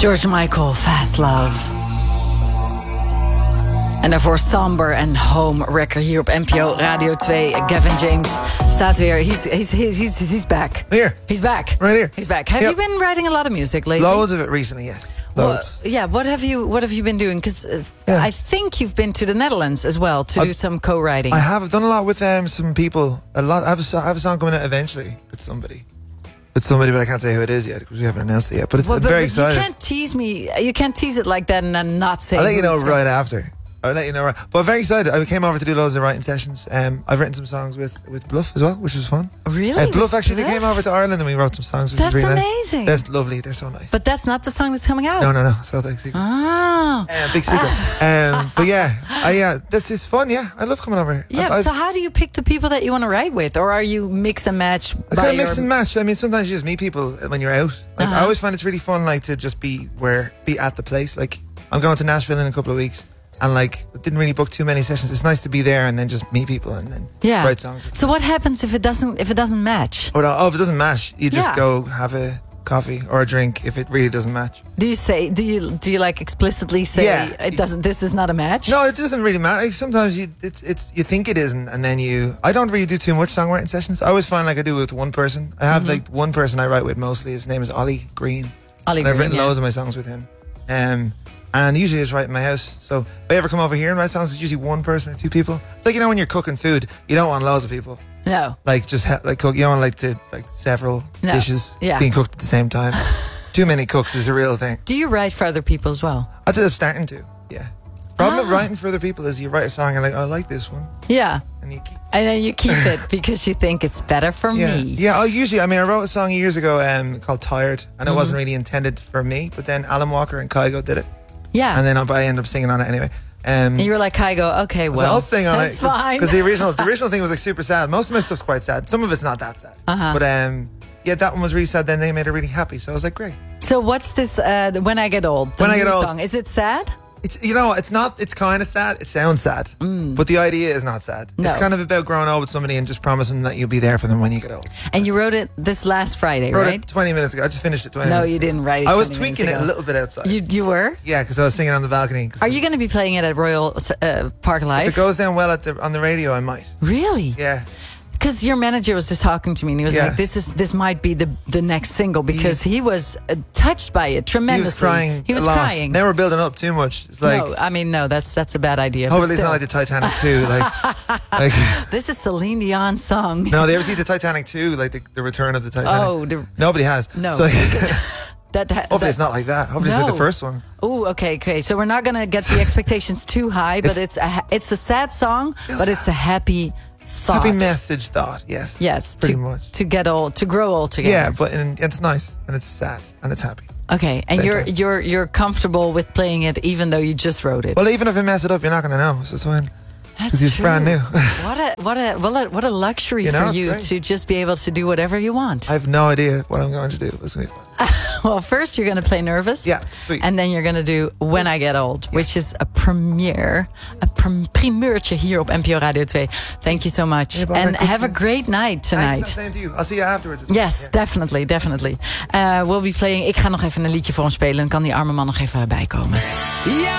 George Michael, Fast Love. En daarvoor Somber en Home Wrecker hier op NPO Radio 2. Gavin James staat weer. He's back. Here. He's back. Right here. He's back. Have you been writing a lot of music lately? Loads of it recently, yes. Loads. Well, yeah, what have you been doing? Because I think you've been to the Netherlands as well to do some co-writing. I have. I've done a lot with some people. A lot. I have a song coming out eventually with somebody. But I can't say who it is yet because we haven't announced it yet. But it's very exciting. You can't tease me. You can't tease it like that and then not say. I'll let you know right after. I'll let you know. But I'm very excited. I came over to do loads of writing sessions. I've written some songs with Bluff as well, which was fun. Really? Bluff actually, they came over to Ireland and we wrote some songs. Which That's was really amazing. Nice. That's lovely. They're so nice. But that's not the song that's coming out. No. So big secret. Oh. Big secret. But yeah, it's fun. Yeah, I love coming over. Yeah. So how do you pick the people that you want to write with, or are you mix and match? I kind of mix and match. I mean, sometimes you just meet people when you're out. Like I always find it's really fun, like to just be at the place. Like I'm going to Nashville in a couple of weeks. And like, didn't really book too many sessions. It's nice to be there and then just meet people and then write songs. So what happens if it doesn't match? Oh, if it doesn't match, you just go have a coffee or a drink. If it really doesn't match, do you like explicitly say it doesn't? This is not a match. No, it doesn't really matter. Like, sometimes you think it isn't, and then I don't really do too much songwriting sessions. I always find like I do it with one person. I have like one person I write with mostly. His name is Ollie Green. I've written loads of my songs with him. And usually I just write in my house. So if I ever come over here and write songs, it's usually one person or two people. It's like, when you're cooking food, you don't want loads of people. No. Like just cook. You don't want several dishes being cooked at the same time. Too many cooks is a real thing. Do you write for other people as well? I did. I'm starting to. Yeah. Problem with writing for other people is you write a song and I like this one. Yeah. And then you keep it because you think it's better for me. Yeah. I wrote a song years ago called Tired, and it wasn't really intended for me. But then Alan Walker and Kygo did it. Yeah. And then I ended up singing on it anyway. And you were like, Kygo, okay, well, I'll sing on that's it. fine. Because the original thing was like super sad. Most of my stuff's quite sad. Some of it's not that sad. But that one was really sad. Then they made it really happy. So I was like, great. So what's this, When I Get Old? The new song. Is it sad? It's not. It's kind of sad. It sounds sad, but the idea is not sad. No. It's kind of about growing old with somebody and just promising that you'll be there for them when you get old. And you wrote it this last Friday, right? Wrote it 20 minutes ago. I just finished it 20 minutes ago. No, you didn't write it. I was tweaking it a little bit outside. You were? Yeah, because I was singing on the balcony. Are you going to be playing it at Royal Park Live? If it goes down well on the radio, I might. Really? Yeah. Because your manager was just talking to me and he was like, this might be the next single, because he was touched by it tremendously. He was crying. Now we're building up too much. It's like, no, that's a bad idea. Hopefully it's not like the Titanic 2. Like this is Celine Dion's song. No, they ever see the Titanic 2, like the return of the Titanic? Nobody has. No. So, hopefully it's not like that. Hopefully it's like the first one. Oh, okay. So we're not going to get the expectations too high, but it's a sad song, but it's a happy thought. Happy message thought, yes. Yes, pretty much. To get old, to grow old together. Yeah, but it's nice and it's sad and it's happy. Okay, and you're comfortable with playing it even though you just wrote it. Well, even if I mess it up, you're not going to know, so it's fine. Because it's brand new. What a luxury for you to just be able to do whatever you want. I have no idea what I'm going to do. It's going to be fun. Well, first you're going to play Nervous. Yeah, sweet. And then you're going to do When I Get Old, which is a premiere. Primeurtje hier op NPO Radio 2. Thank you so much. Hey, Barbara, and have a great night tonight. Thanks, same to you. I'll see you afterwards. Yes, definitely. We'll be playing. Ik ga nog even een liedje voor hem spelen. Dan kan die arme man nog even bijkomen. Ja!